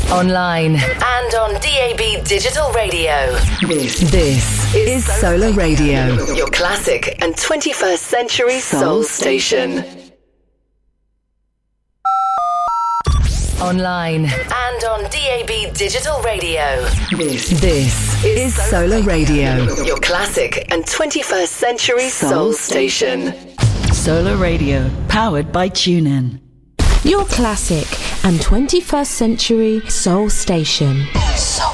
online and on DAB Digital Radio. This is Solar Radio, your classic and 21st century soul station. Online and on DAB Digital Radio. This is Solar Radio, your classic and 21st century soul station. Solar Radio, powered by TuneIn. Your classic and 21st century soul station. Soul